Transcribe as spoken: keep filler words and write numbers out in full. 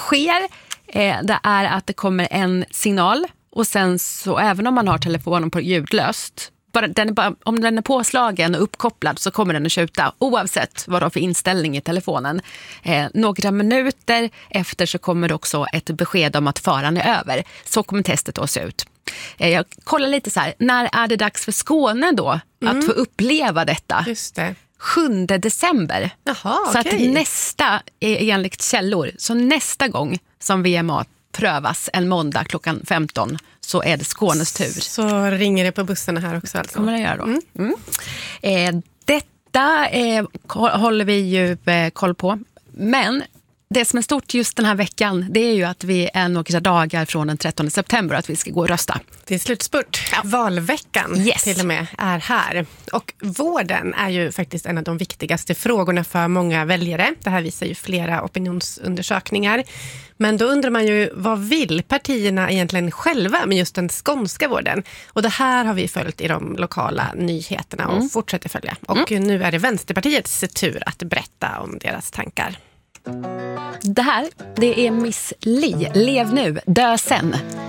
sker eh, det är att det kommer en signal och sen så även om man har telefonen på ljudlöst, bara, den är bara, om den är påslagen och uppkopplad så kommer den att tjuta oavsett vad det är för inställning i telefonen. Eh, några minuter efter så kommer det också ett besked om att faran är över. Så kommer testet att se ut. Eh, jag kollar lite så här, när är det dags för Skåne då mm. att få uppleva detta? Just det. sjunde december. Jaha, så okej. att nästa, enligt källor, så nästa gång som V M A prövas en måndag klockan femton så är det Skånes tur. Så ringer det på bussen här också alltså. Kommer det göra då. Mm. Mm. Eh, detta eh, håller vi ju eh, koll på. Men det som är stort just den här veckan, det är ju att vi är några dagar från den trettonde september att vi ska gå och rösta. Det är slutspurt. Ja. Valveckan yes. till och med är här. Och vården är ju faktiskt en av de viktigaste frågorna för många väljare. Det här visar ju flera opinionsundersökningar. Men då undrar man ju, vad vill partierna egentligen själva med just den skånska vården? Och det här har vi följt i de lokala nyheterna och mm. fortsätter följa. Och mm. nu är det Vänsterpartiets tur att berätta om deras tankar. Det här, det är Miss Li, Lev nu, dö sen.